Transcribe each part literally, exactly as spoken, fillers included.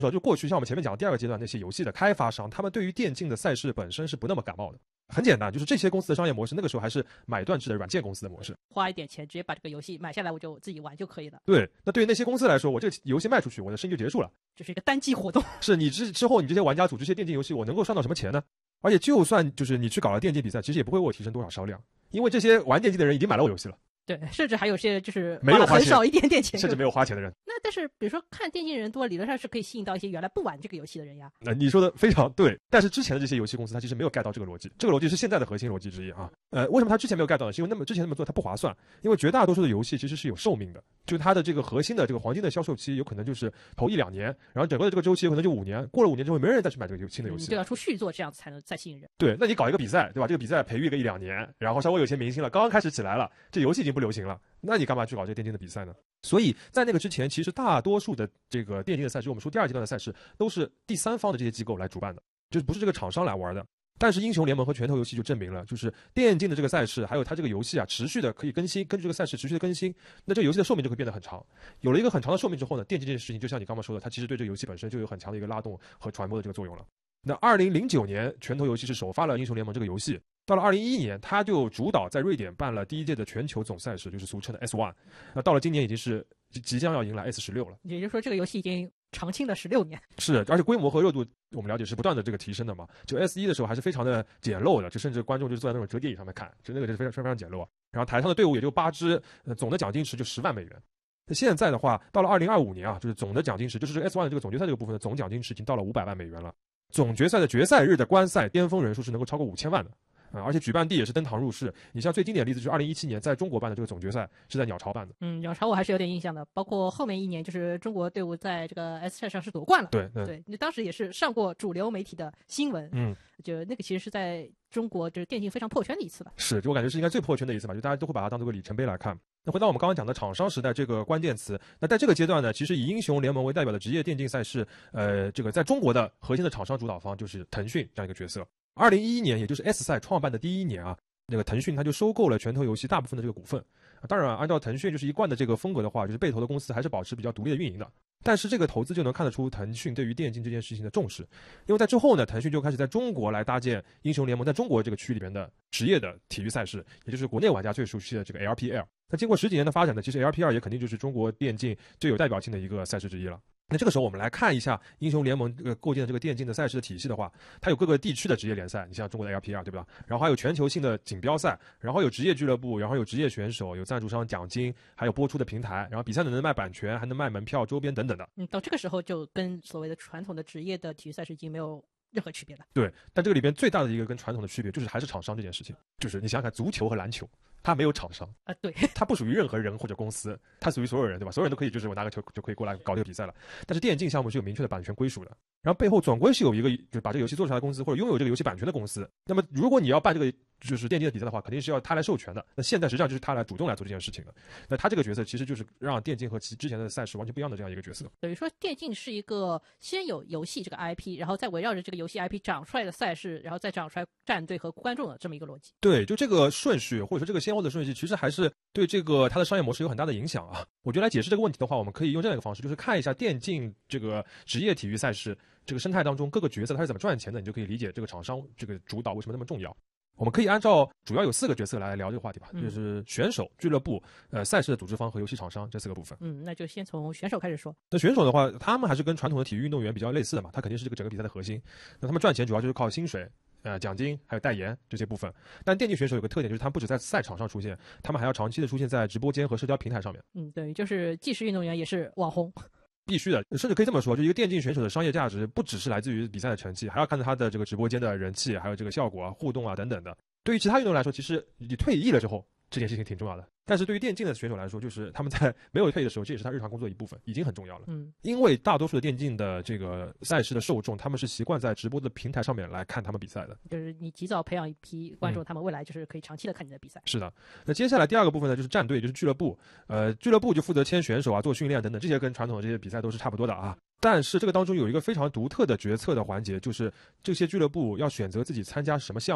就过去像我们前面讲的第二个阶段，那些游戏的开发商，他们对于电竞的赛事本身是不那么感冒的。很简单，就是这些公司的商业模式，那个时候还是买断制的软件公司的模式， 花一点钱直接把这个游戏买下来，我就自己玩就可以了。 对，那对于那些公司来说，我这个游戏卖出去，我的生意就结束了， 这是一个单机活动。 是你之之后，你这些玩家组这些电竞游戏，我能够赚到什么钱呢？而且就算就是你去搞了电竞比赛，其实也不会为我提升多少销量，因为这些玩电竞的人已经买了我游戏了。 对，甚至还有些就是没有花钱很少一点点钱， 甚至没有花钱的人。 那但是比如说看电竞人多，理论上是可以吸引到一些原来不玩这个游戏的人呀。 那、呃、你说的非常对，但是之前的这些游戏公司它其实没有 get 到这个逻辑，这个逻辑是现在的核心逻辑之一啊。呃，为什么它之前没有 get 到呢？是因为那么之前那么做它不划算，因为绝大多数的游戏其实是有寿命的，就是它的这个核心的这个黄金的销售期有可能就是头一两年，然后整个的这个周期有可能就五年，过了五年之后没人再去买这个新的游戏， 你就要出续作，这样才能再吸引人。 对，那你搞一个比赛，对吧？这个比赛培育个一两年，然后稍微有些明星了，刚刚开始起来了，这游戏已经不流行了。那你干嘛去搞这个电竞的比赛呢？所以在那个之前，其实大多数的这个电竞的赛事，我们说第二阶段的赛事，都是第三方的这些机构来主办的，就是不是这个厂商来玩的。但是英雄联盟和拳头游戏就证明了，就是电竞的这个赛事，还有它这个游戏啊，持续的可以更新，根据这个赛事持续的更新，那这个游戏的寿命就会变得很长。有了一个很长的寿命之后呢，电竞这件事情，就像你刚刚说的，它其实对这个游戏本身就有很强的一个拉动和传播的这个作用了。那二零零九年，拳头游戏是首发了英雄联盟这个游戏。到了二零一一年，他就主导在瑞典办了第一届的全球总赛事，就是俗称的 S 一。那到了今年已经是即将要迎来 S 十六了。 也就是说，这个游戏已经长青了十六年。 是，而且规模和热度我们了解是不断的这个提升的嘛。就 S 一的时候还是非常的简陋的，就甚至观众就坐在那种折叠椅上面看，就那个就是非常非常非常简陋啊。然后台上的队伍也就八支，呃，总的奖金池就十万美元。那现在的话，到了二零二五年啊，就是总的奖金池，就是这个 S 一的这个总决赛这个部分的总奖金池已经到了五百万美元了。总决赛的决赛日的观赛巅峰人数是能够超过五千万的。啊、嗯，而且举办地也是登堂入室。你像最经典的例子，就是二零一七年在中国办的这个总决赛是在鸟巢办的。 嗯，鸟巢我还是有点印象的，包括后面一年就是中国队伍在这个 S 赛上是夺冠了。 对对， 对，你当时也是上过主流媒体的新闻。 嗯， 就那个其实是在中国就是电竞非常破圈的一次吧。 是，就我感觉是应该最破圈的一次吧，就大家都会把它当做个里程碑来看。那回到我们刚刚讲的厂商时代这个关键词，那在这个阶段呢，其实以英雄联盟为代表的职业电竞赛事，呃，这个在中国的核心的厂商主导方就是腾讯这样一个角色。二零一一年，也就是 S 赛创办的第一年啊，那个腾讯它就收购了拳头游戏大部分的这个股份。啊、当然、啊，按照腾讯就是一贯的这个风格的话，就是被投的公司还是保持比较独立的运营的。但是这个投资就能看得出腾讯对于电竞这件事情的重视，因为在之后呢，腾讯就开始在中国来搭建英雄联盟在中国这个区里面的职业的体育赛事，也就是国内玩家最熟悉的这个 L P L。那经过十几年的发展呢，其实 L P L 也肯定就是中国电竞最有代表性的一个赛事之一了。那这个时候我们来看一下英雄联盟这个构建的这个电竞的赛事的体系的话，它有各个地区的职业联赛，你像中国的 L P L 对吧？然后还有全球性的锦标赛，然后有职业俱乐部，然后有职业选手，有赞助商奖金，还有播出的平台，然后比赛能卖版权，还能卖门票、周边等等的。 嗯，到这个时候就跟所谓的传统的职业的体育赛事已经没有任何区别了。 对，但这个里边最大的一个跟传统的区别就是还是厂商这件事情，就是你想想看，足球和篮球。它没有厂商啊，对， 它不属于任何人或者公司，它属于所有人，对吧？所有人都可以，就是我拿个球就可以过来搞这个比赛了。但是电竞项目是有明确的版权归属的，然后背后总归是有一个就是把这个游戏做出来的公司或者拥有这个游戏版权的公司。那么如果你要办这个就是电竞的比赛的话，肯定是要他来授权的。那现在实际上就是他来主动来做这件事情的。那他这个角色其实就是让电竞和其之前的赛事完全不一样的这样一个角色。 等于说电竞是一个先有游戏这个 I P， 然后再围绕着这个游戏 I P 长出来的赛事，然后再长出来战队和观众的这么一个逻辑。 对，就这个顺序或者说这个先后的顺序，其实还是对这个它的商业模式有很大的影响啊。我觉得来解释这个问题的话，我们可以用这样一个方式，就是看一下电竞这个职业体育赛事这个生态当中各个角色它是怎么赚钱的，你就可以理解这个厂商这个主导为什么那么重要。我们可以按照主要有四个角色来聊这个话题吧，嗯、就是选手、俱乐部、呃赛事的组织方和游戏厂商这四个部分。 嗯，那就先从选手开始说。 那选手的话，他们还是跟传统的体育运动员比较类似的嘛，他肯定是这个整个比赛的核心。那他们赚钱主要就是靠薪水、呃奖金还有代言这些部分。但电竞选手有个特点，就是他们不只在赛场上出现，他们还要长期的出现在直播间和社交平台上面。 嗯，对，就是既是运动员也是网红。 必须的，甚至可以这么说，就一个电竞选手的商业价值不只是来自于比赛的成绩，还要看到他的这个直播间的人气，还有这个效果啊、互动啊等等的。对于其他运动来说，其实你退役了之后，这件事情挺重要的。但是对于电竞的选手来说，就是他们在没有退役的时候，这也是他日常工作的一部分，已经很重要了。 嗯， 因为大多数的电竞的这个赛事的受众，他们是习惯在直播的平台上面来看他们比赛的。 就是你及早培养一批观众，嗯、他们未来就是可以长期的看你的比赛。 是的。那接下来第二个部分呢，就是战队，就是俱乐部。呃，俱乐部就负责签选手啊、做训练等等，这些跟传统的这些比赛都是差不多的啊。但是这个当中有一个非常独特的决策的环节，就是这些俱乐部要选择自己参加什么项目。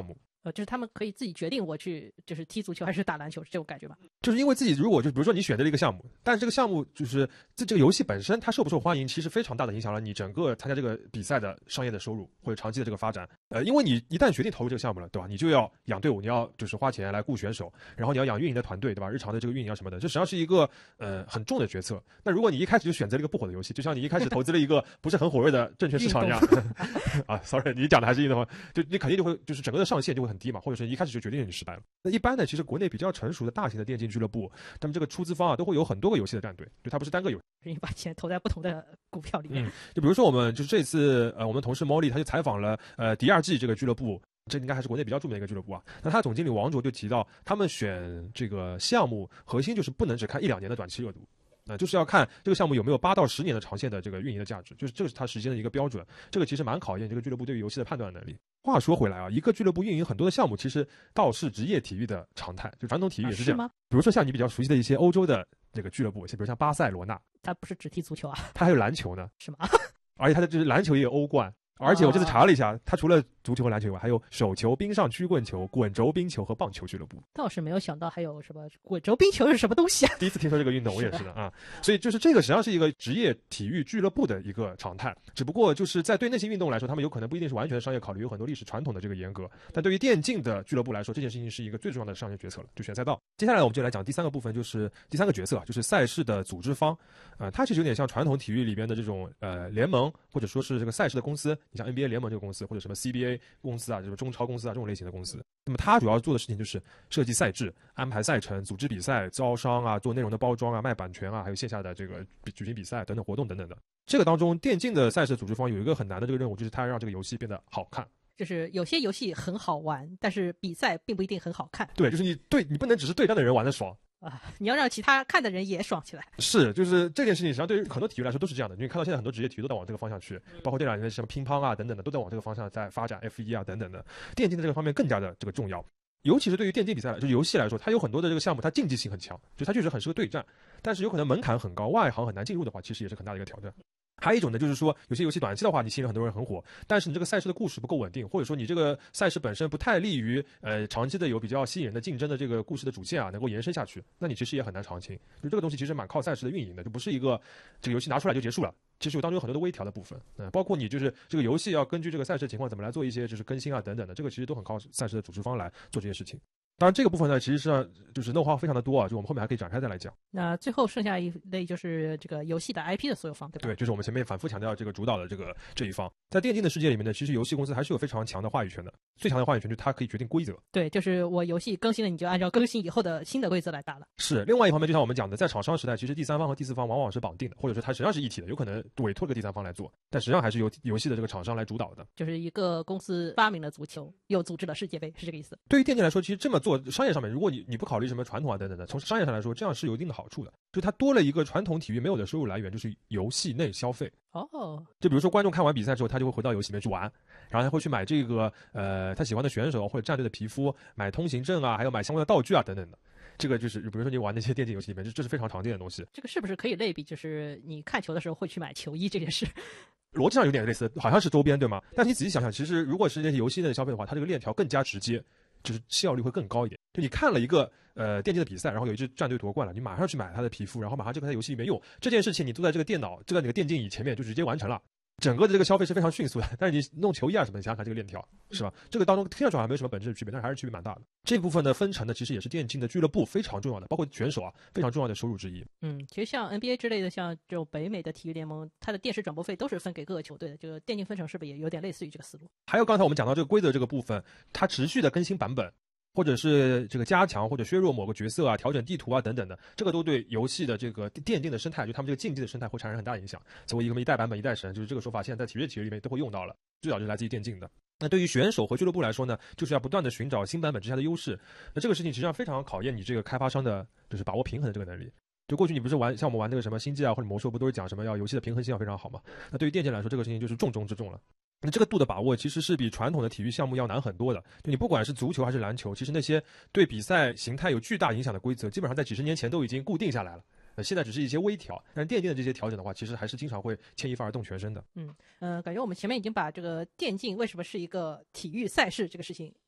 呃，就是他们可以自己决定我去就是踢足球还是打篮球，是这种感觉吧？ 就是因为自己如果就比如说你选择了一个项目，但是这个项目就是这这个游戏本身它受不受欢迎，其实非常大的影响了你整个参加这个比赛的商业的收入或者长期的这个发展。呃，因为你一旦决定投入这个项目了，对吧？你就要养队伍，你要就是花钱来雇选手，然后你要养运营的团队，对吧？日常的这个运营啊什么的，这实际上是一个呃很重的决策。那如果你一开始就选择了一个不火的游戏，就像你一开始投资了一个不是很火热的证券市场一样，啊 ，sorry， 你讲的还是运动，就你肯定就会就是整个的上限就会很低嘛，或者是一开始就决定你失败了。那一般呢，其实国内比较成熟的大型的电竞俱乐部，他们这个出资方啊都会有很多个游戏的战队，就它不是单个游戏。 你把钱投在不同的股票里面。 嗯，就比如说我们就是这次呃，我们同事 Molly 他就采访了呃第二季这个俱乐部。这应该还是国内比较著名的一个俱乐部啊。那他的总经理王卓就提到，他们选这个项目核心就是不能只看一两年的短期热度，那、呃、就是要看这个项目有没有八到十年的长线的这个运营的价值，就是这个是他时间的一个标准。这个其实蛮考验这个俱乐部对于游戏的判断能力。话说回来啊，一个俱乐部运营很多的项目，其实倒是职业体育的常态，就传统体育也是这样。 啊、是吗？ 比如说像你比较熟悉的一些欧洲的这个俱乐部，比如像巴塞罗那， 他不是只踢足球啊， 他还有篮球呢， 是吗？ 而且他的就是篮球也有欧冠。而且我这次查了一下，他除了足球和篮球以外，还有手球、冰上曲棍球、滚轴冰球和棒球俱乐部。 倒是没有想到还有什么滚轴冰球是什么东西啊？ 第一次听说这个运动，我也是的啊。所以就是这个实际上是一个职业体育俱乐部的一个常态，只不过就是在对那些运动来说，他们有可能不一定是完全的商业考虑，有很多历史传统的这个严格。但对于电竞的俱乐部来说，这件事情是一个最重要的商业决策了，就选赛道。接下来我们就来讲第三个部分，就是第三个角色，就是赛事的组织方。呃，它其实有点像传统体育里边的这种呃联盟，或者说是这个赛事的公司。你像 N B A 联盟这个公司，或者什么 C B A 公司啊，就是中超公司啊这种类型的公司。那么它主要做的事情就是设计赛制、安排赛程、组织比赛、招商啊、做内容的包装啊、卖版权啊，还有线下的这个举行比赛等等活动等等的。这个当中，电竞的赛事组织方有一个很难的这个任务，就是它要让这个游戏变得好看。 就是有些游戏很好玩，但是比赛并不一定很好看。 对，就是你对你不能只是对战的人玩得爽。 啊，你要让其他看的人也爽起来。 是，就是这件事情，实际上对于很多体育来说都是这样的。你看到现在很多职业体育都在往这个方向去，包括这两年的什么乒乓啊等等的，都在往这个方向在发展 F 一 啊等等的。电竞的这个方面更加的这个重要，尤其是对于电竞比赛，就是游戏来说，它有很多的这个项目，它竞技性很强，就它确实很适合对战，但是有可能门槛很高，外行很难进入的话，其实也是很大的一个挑战。还有一种呢，就是说有些游戏短期的话，你吸引了很多人很火，但是你这个赛事的故事不够稳定，或者说你这个赛事本身不太利于呃长期的有比较吸引人的竞争的这个故事的主线啊，能够延伸下去，那你其实也很难长青。就这个东西其实蛮靠赛事的运营的，就不是一个这个游戏拿出来就结束了，其实有当中有很多的微调的部分，嗯、呃，包括你就是这个游戏要根据这个赛事情况怎么来做一些就是更新啊等等的，这个其实都很靠赛事的组织方来做这些事情。当然，这个部分呢，其实上就是 know how 非常的多啊，就我们后面还可以展开再来讲。 那最后剩下一类就是这个游戏的 I P 的所有方，对吧？ 对，就是我们前面反复强调这个主导的这个这一方，在电竞的世界里面呢，其实游戏公司还是有非常强的话语权的。最强的话语权就是它可以决定规则。 对，就是我游戏更新了，你就按照更新以后的新的规则来打了。 是，另外一方面，就像我们讲的，在厂商时代，其实第三方和第四方往往是绑定的，或者说它实际上是一体的，有可能委托个第三方来做，但实际上还是由游戏的这个厂商来主导的。 就是一个公司发明了足球，又组织了世界杯，是这个意思。 对于电竞来说，其实这么做商业上面，如果你你不考虑什么传统啊等等的，从商业上来说，这样是有一定的好处的，就它多了一个传统体育没有的收入来源，就是游戏内消费。 哦， 就比如说观众看完比赛之后，他就会回到游戏里面去玩，然后他会去买这个呃他喜欢的选手或者战队的皮肤，买通行证啊，还有买相关的道具啊等等的。这个就是比如说你玩那些电竞游戏里面，这这是非常常见的东西。 这个是不是可以类比，就是你看球的时候会去买球衣这件事？ 逻辑上有点类似，好像是周边对吗？但是你仔细想想，其实如果是那些游戏内的消费的话，它这个链条更加直接，就是效率会更高一点。就你看了一个呃电竞的比赛，然后有一支战队夺冠了，你马上去买他的皮肤，然后马上就在游戏里面用这件事情，你坐在这个电脑就在那个电竞椅前面就直接完成了。整个的这个消费是非常迅速的，但是你弄球衣啊什么，你想想看这个链条是吧？这个当中听上去好像没有什么本质的区别，但是还是区别蛮大的。这部分的分成呢，其实也是电竞的俱乐部非常重要的，包括选手啊非常重要的收入之一。 嗯，其实像 N B A 之类的，像这种北美的体育联盟，它的电视转播费都是分给各个球队的。这个电竞分成是不是也有点类似于这个思路？ 还有刚才我们讲到这个规则这个部分，它持续的更新版本。或者是这个加强或者削弱某个角色啊，调整地图啊等等的，这个都对游戏的这个电竞的生态，就他们这个竞技的生态会产生很大影响。所以一个一代版本一代神，就是这个说法，现在在体育体育里面都会用到了，最早就是来自于电竞的。那对于选手和俱乐部来说呢，就是要不断的寻找新版本之下的优势。那这个事情实际上非常考验你这个开发商的，就是把握平衡的这个能力。就过去你不是玩像我们玩那个什么星际啊或者魔兽，不都是讲什么要游戏的平衡性要非常好嘛？那对于电竞来说，这个事情就是重中之重了。那这个度的把握其实是比传统的体育项目要难很多的。就你不管是足球还是篮球，其实那些对比赛形态有巨大影响的规则，基本上在几十年前都已经固定下来了。呃，现在只是一些微调，但是电竞的这些调整的话，其实还是经常会牵一发而动全身的。 嗯呃，感觉我们前面已经把这个电竞为什么是一个体育赛事这个事情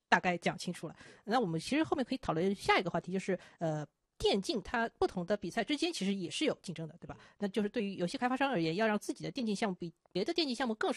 大概讲清楚了。那我们其实后面可以讨论下一个话题，就是呃。电竞它不同的比赛之间其实也是有竞争的，对吧？那就是对于游戏开发商而言，要让自己的电竞项目比别的电竞项目更